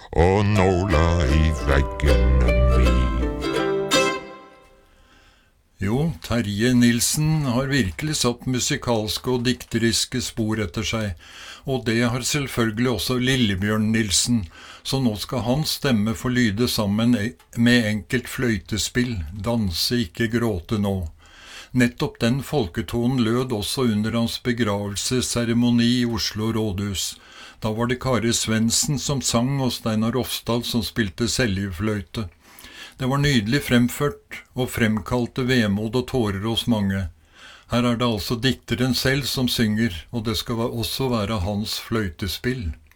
og nåla i veggene mi. Jo, Terje Nilsen har virkelig satt musikalske og dikteriske spor etter seg, og det har selvfølgelig også Lillebjørn Nilsen, så nå skal hans stemme få lyde sammen med enkelt fløytespill, danse ikke gråte nå. Nettopp den folketonen lød også under hans begravelsesseremoni i Oslo rådhus. Da var det Kari Svendsen som sang og Steinar Rofstad som spilte seljefløyte. Det var nydelig fremført og fremkalte vemod og tårer hos mange. Her er det altså dikteren selv som synger, og det skal også være hans fløytespill.